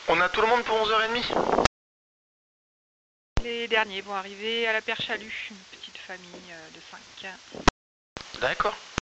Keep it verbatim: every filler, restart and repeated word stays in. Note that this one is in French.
On a tout le monde pour onze heures trente? Les derniers vont arriver à la Perche à Lu, une petite famille euh, de cinq. D'accord.